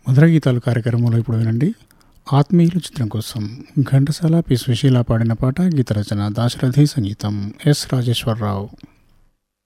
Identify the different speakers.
Speaker 1: మధుర గీతాలు కార్యక్రమంలో ఇప్పుడు వినండి. ఆత్మీయులు చిత్రం కోసం ఘంటసాల పి. సుశీల పాడిన పాట. గీత రచన దాశరథి, సంగీతం ఎస్. రాజేశ్వరరావు.